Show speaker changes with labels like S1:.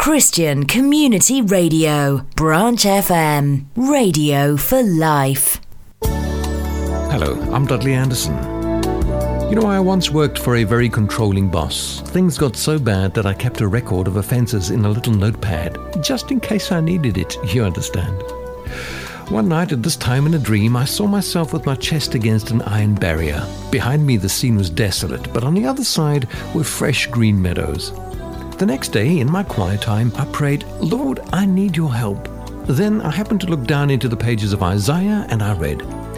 S1: Christian Community Radio, Branch FM, radio for life.
S2: Hello, I'm Dudley Anderson. You know, I once worked for a very controlling boss. Things got so bad that I kept a record of offences in a little notepad, just in case I needed it, you understand. One night at this time in a dream, I saw myself with my chest against an iron barrier. Behind me the scene was desolate, but on the other side were fresh green meadows. The next day, in my quiet time, I prayed, Lord, I need your help. Then I happened to look down into the pages of Isaiah and I read,